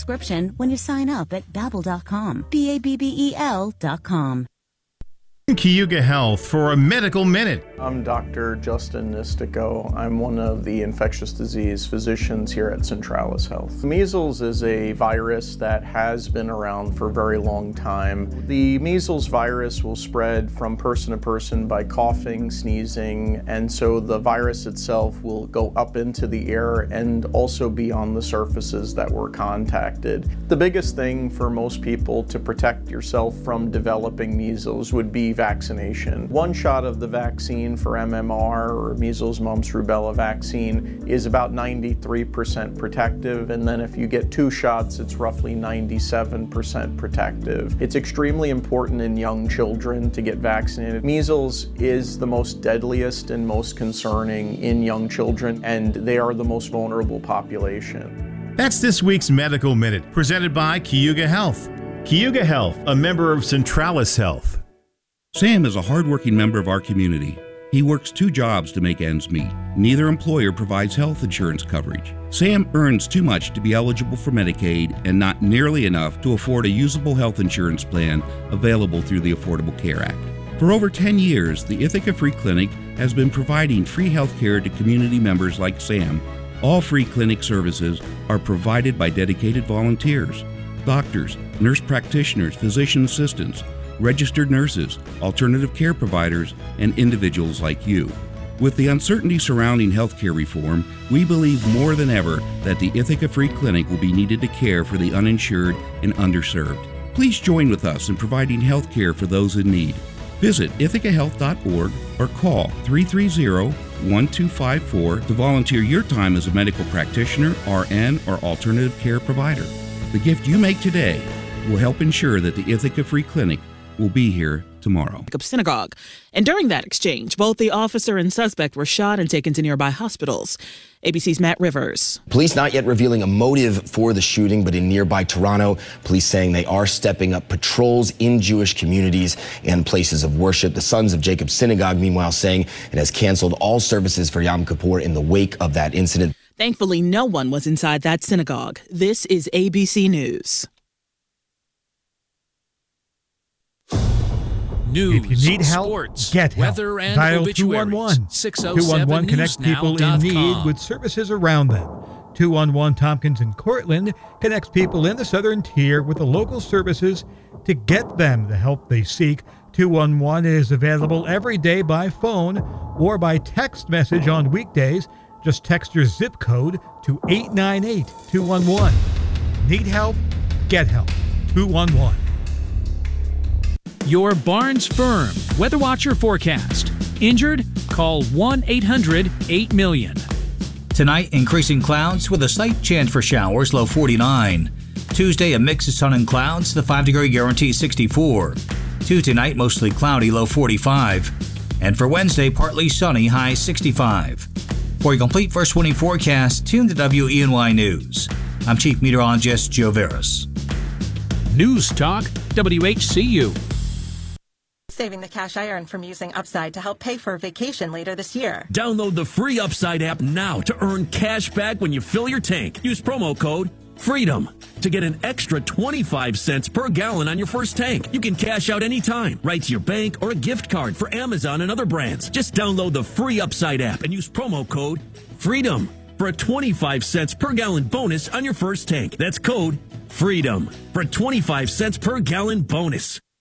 subscription when you sign up at Babbel.com. BABBEL.com. Cayuga Health for a Medical Minute. I'm Dr. Justin Nistico. I'm one of the infectious disease physicians here at Centralis Health. Measles is a virus that has been around for a very long time. The measles virus will spread from person to person by coughing, sneezing, and so the virus itself will go up into the air and also be on the surfaces that were contacted. The biggest thing for most people to protect yourself from developing measles would be vaccination. One shot of the vaccine for MMR, or measles, mumps, rubella vaccine, is about 93% protective, and then if you get 2 shots, it's roughly 97% protective. It's extremely important in young children to get vaccinated. Measles is the most deadliest and most concerning in young children, and they are the most vulnerable population. That's this week's Medical Minute, presented by Cayuga Health. Cayuga Health, a member of Centralis Health. Sam is a hardworking member of our community. He works 2 jobs to make ends meet. Neither employer provides health insurance coverage. Sam earns too much to be eligible for Medicaid and not nearly enough to afford a usable health insurance plan available through the Affordable Care Act. For over 10 years, the Ithaca Free Clinic has been providing free health care to community members like Sam. All free clinic services are provided by dedicated volunteers, doctors, nurse practitioners, physician assistants, registered nurses, alternative care providers, and individuals like you. With the uncertainty surrounding healthcare reform, we believe more than ever that the Ithaca Free Clinic will be needed to care for the uninsured and underserved. Please join with us in providing health care for those in need. Visit ithacahealth.org or call 330-1254 to volunteer your time as a medical practitioner, RN, or alternative care provider. The gift you make today will help ensure that the Ithaca Free Clinic will be here tomorrow. Synagogue. And during that exchange, both the officer and suspect were shot and taken to nearby hospitals. ABC's Matt Rivers. Police not yet revealing a motive for the shooting, but in nearby Toronto, police saying they are stepping up patrols in Jewish communities and places of worship. The Sons of Jacob Synagogue, meanwhile, saying it has canceled all services for Yom Kippur in the wake of that incident. Thankfully, no one was inside that synagogue. This is ABC News. News, if you need help, sports, get help. Weather and Dial obituaries. 211. 607 211 connects people in need with services around them. 211 Tompkins and Cortland connects people in the southern tier with the local services to get them the help they seek. 211 is available every day by phone or by text message on weekdays. Just text your zip code to 898-211. Need help? Get help. 211. Your Barnes Firm Weather Watcher forecast. Injured? Call 1-800-8-million. Tonight, increasing clouds with a slight chance for showers, low 49. Tuesday, a mix of sun and clouds, the 5-degree guarantee 64. Tuesday night, mostly cloudy, low 45. And for Wednesday, partly sunny, high 65. For a complete first warning forecast, tune to WENY News. I'm Chief Meteorologist Joe Veras. News Talk, WHCU. Saving the cash I earn from using Upside to help pay for a vacation later this year. Download the free Upside app now to earn cash back when you fill your tank. Use promo code FREEDOM to get an extra 25 cents per gallon on your first tank. You can cash out anytime, right to your bank or a gift card for Amazon and other brands. Just download the free Upside app and use promo code FREEDOM for a 25 cents per gallon bonus on your first tank. That's code FREEDOM for a 25 cents per gallon bonus.